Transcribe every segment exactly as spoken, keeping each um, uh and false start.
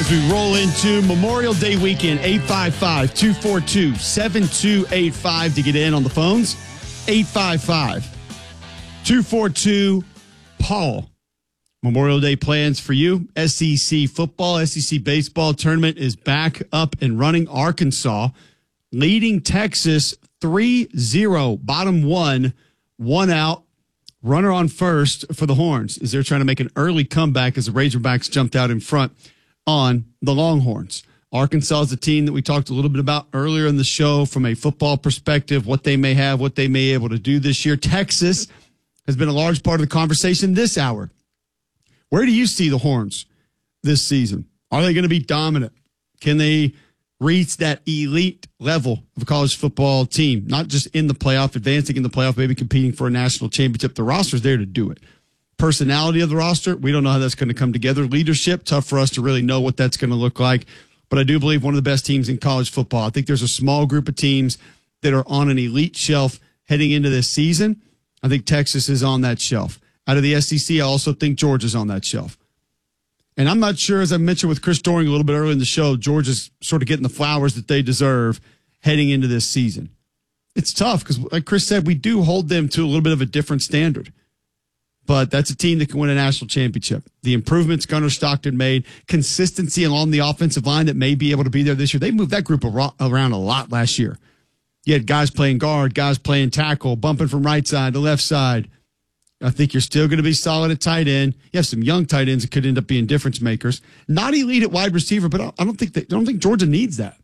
as we roll into Memorial Day weekend. Eight five five, two four two, seven two eight five to get in on the phones. eight five five, two four two, Paul. Memorial Day plans for you. S E C football, S E C baseball tournament is back up and running. Arkansas leading Texas three zero. Bottom one, one out. Runner on first for the Horns as they're trying to make an early comeback as the Razorbacks jumped out in front on the Longhorns. Arkansas is a team that we talked a little bit about earlier in the show from a football perspective, what they may have, what they may be able to do this year. Texas has been a large part of the conversation this hour. Where do you see the Horns this season? Are they going to be dominant? Can they reach that elite level of a college football team? Not just in the playoff, advancing in the playoff, maybe competing for a national championship. The roster's there to do it. Personality of the roster, we don't know how that's going to come together. Leadership, tough for us to really know what that's going to look like. But I do believe one of the best teams in college football. I think there's a small group of teams that are on an elite shelf heading into this season. I think Texas is on that shelf. Out of the S E C, I also think Georgia's on that shelf. And I'm not sure, as I mentioned with Chris Doering a little bit earlier in the show, Georgia's sort of getting the flowers that they deserve heading into this season. It's tough because, like Chris said, we do hold them to a little bit of a different standard. But that's a team that can win a national championship. The improvements Gunnar Stockton made, consistency along the offensive line that may be able to be there this year. They moved that group around a lot last year. You had guys playing guard, guys playing tackle, bumping from right side to left side. I think you're still going to be solid at tight end. You have some young tight ends that could end up being difference makers. Not elite at wide receiver, but I don't think that, I don't think Georgia needs that.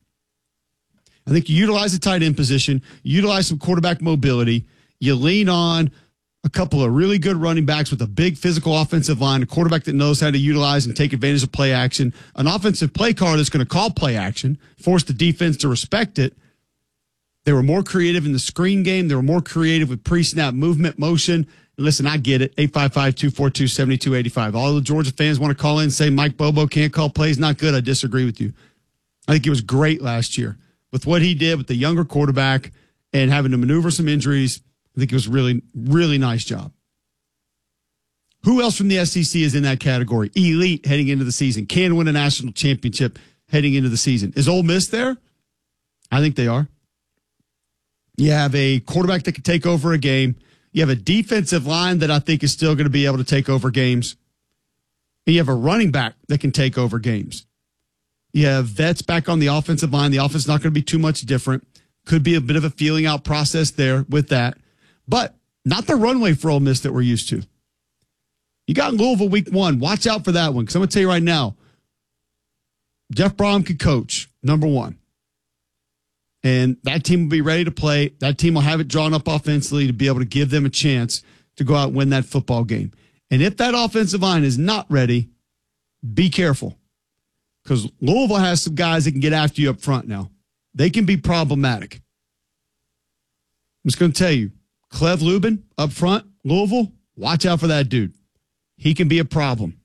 I think you utilize the tight end position, you utilize some quarterback mobility, you lean on a couple of really good running backs with a big physical offensive line, a quarterback that knows how to utilize and take advantage of play action, an offensive play caller that's going to call play action, force the defense to respect it. They were more creative in the screen game. They were more creative with pre-snap movement, motion. And listen, I get it. eight five five, two four two, seven two eight five. All the Georgia fans want to call in and say Mike Bobo can't call plays. Not good. I disagree with you. I think he was great last year with what he did with the younger quarterback and having to maneuver some injuries. I think it was really, really nice job. Who else from the S E C is in that category? Elite heading into the season. Can win a national championship heading into the season. Is Ole Miss there? I think they are. You have a quarterback that can take over a game. You have a defensive line that I think is still going to be able to take over games. And you have a running back that can take over games. You have vets back on the offensive line. The offense is not going to be too much different. Could be a bit of a feeling out process there with that. But not the runway for Ole Miss that we're used to. You got Louisville week one. Watch out for that one because I'm going to tell you right now, Jeff Brom could coach, number one. And that team will be ready to play. That team will have it drawn up offensively to be able to give them a chance to go out and win that football game. And if that offensive line is not ready, be careful. Because Louisville has some guys that can get after you up front now. They can be problematic. I'm just going to tell you, Clev Lubin up front, Louisville, watch out for that dude. He can be a problem.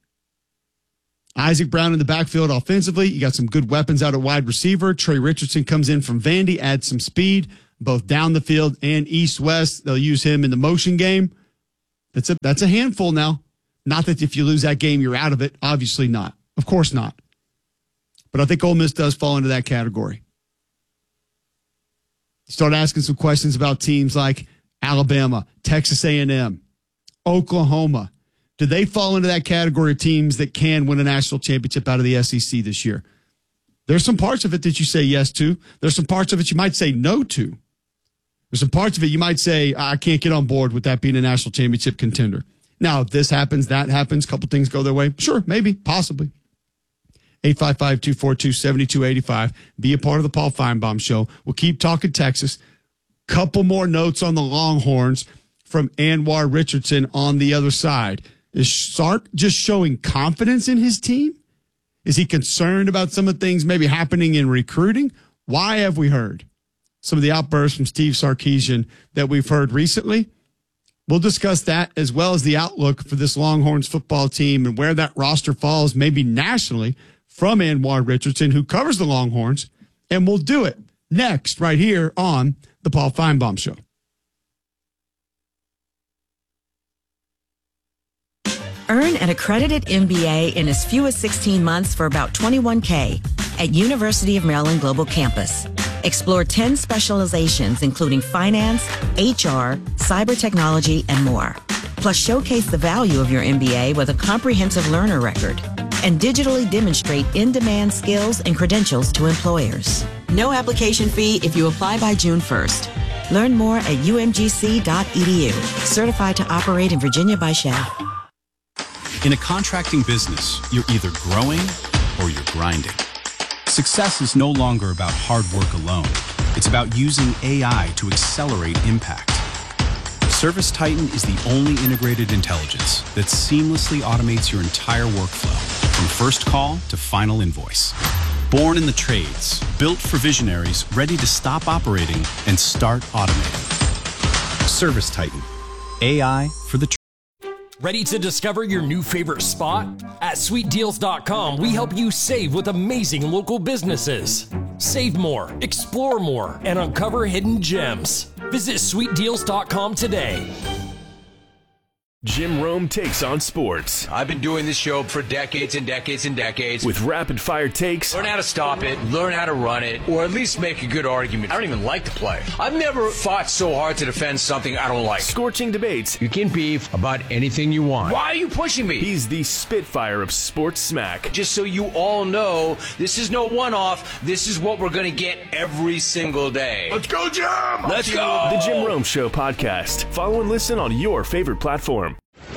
Isaac Brown in the backfield offensively. You got some good weapons out at wide receiver. Trey Richardson comes in from Vandy, adds some speed, both down the field and east-west. They'll use him in the motion game. That's a, that's a handful now. Not that if you lose that game, you're out of it. Obviously not. Of course not. But I think Ole Miss does fall into that category. Start asking some questions about teams like Alabama, Texas A and M, Oklahoma. Do they fall into that category of teams that can win a national championship out of the S E C this year? There's some parts of it that you say yes to. There's some parts of it you might say no to. There's some parts of it you might say, I can't get on board with that being a national championship contender. Now, if this happens, that happens, a couple things go their way. Sure, maybe, possibly. eight five five, two four two, seven two eight five. Be a part of the Paul Feinbaum Show. We'll keep talking Texas. Couple more notes on the Longhorns from Anwar Richardson on the other side. Is Sark just showing confidence in his team? Is he concerned about some of the things maybe happening in recruiting? Why have we heard some of the outbursts from Steve Sarkisian that we've heard recently? We'll discuss that as well as the outlook for this Longhorns football team and where that roster falls maybe nationally from Anwar Richardson, who covers the Longhorns. And we'll do it next right here on the Paul Feinbaum Show. Earn an accredited M B A in as few as sixteen months for about twenty-one thousand dollars at University of Maryland Global Campus. Explore ten specializations including finance, H R, cyber technology, and more. Plus, showcase the value of your M B A with a comprehensive learner record and digitally demonstrate in-demand skills and credentials to employers. No application fee if you apply by June first. Learn more at U M G C dot E D U. Certified to operate in Virginia by S H E B. In a contracting business, you're either growing or you're grinding. Success is no longer about hard work alone. It's about using A I to accelerate impact. ServiceTitan is the only integrated intelligence that seamlessly automates your entire workflow, from first call to final invoice. Born in the trades, built for visionaries ready to stop operating and start automating. ServiceTitan, A I for the trades. Ready to discover your new favorite spot? At sweet deals dot com, we help you save with amazing local businesses. Save more, explore more, and uncover hidden gems. Visit sweet deals dot com today. Jim Rome takes on sports. I've been doing this show for decades and decades and decades. With rapid-fire takes. Learn how to stop it, learn how to run it, or at least make a good argument. I don't even like to play. I've never fought so hard to defend something I don't like. Scorching debates. You can beef about anything you want. Why are you pushing me? He's the Spitfire of sports smack. Just so you all know, this is no one-off. This is what we're going to get every single day. Let's go, Jim! Let's go! The Jim Rome Show podcast. Follow and listen on your favorite platform.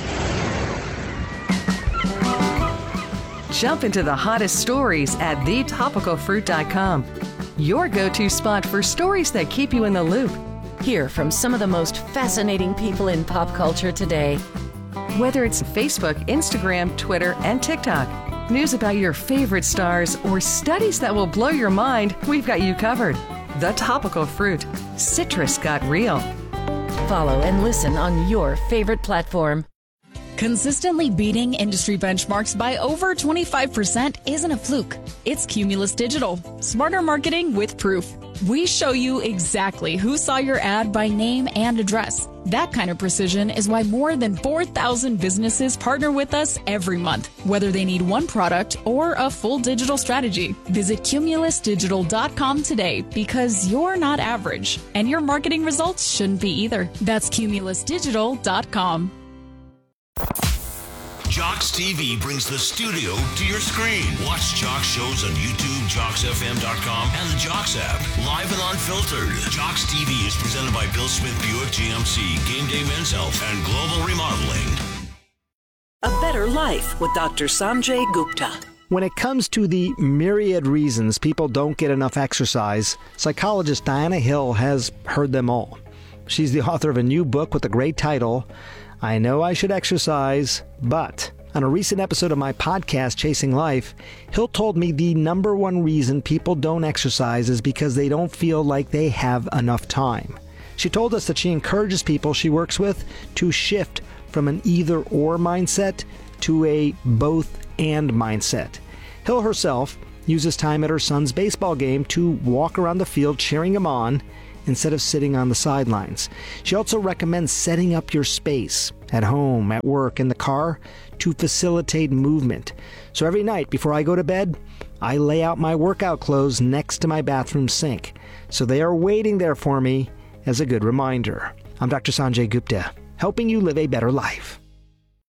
Jump into the hottest stories at the topical fruit dot com. Your go-to spot for stories that keep you in the loop. Hear from some of the most fascinating people in pop culture today. Whether it's Facebook, Instagram, Twitter, and TikTok, news about your favorite stars, or studies that will blow your mind, we've got you covered. The Topical Fruit. Citrus got real. Follow and listen on your favorite platform. Consistently beating industry benchmarks by over twenty-five percent isn't a fluke. It's Cumulus Digital. Smarter marketing with proof. We show you exactly who saw your ad by name and address. That kind of precision is why more than four thousand businesses partner with us every month, whether they need one product or a full digital strategy. Visit Cumulus Digital dot com today because you're not average, and your marketing results shouldn't be either. That's Cumulus Digital dot com. Jocks T V brings the studio to your screen. Watch Jocks shows on YouTube, Jocks F M dot com, and the Jocks app. Live and unfiltered. Jocks T V is presented by Bill Smith Buick G M C, Game Day Men's Health, and Global Remodeling. A Better Life with Doctor Sanjay Gupta. When it comes to the myriad reasons people don't get enough exercise, psychologist Diana Hill has heard them all. She's the author of a new book with a great title, I Know I Should Exercise, But. On a recent episode of my podcast, Chasing Life, Hill told me the number one reason people don't exercise is because they don't feel like they have enough time. She told us that she encourages people she works with to shift from an either-or mindset to a both-and mindset. Hill herself uses time at her son's baseball game to walk around the field cheering him on instead of sitting on the sidelines. She also recommends setting up your space at home, at work, in the car to facilitate movement. So every night before I go to bed, I lay out my workout clothes next to my bathroom sink. So they are waiting there for me as a good reminder. I'm Doctor Sanjay Gupta, helping you live a better life.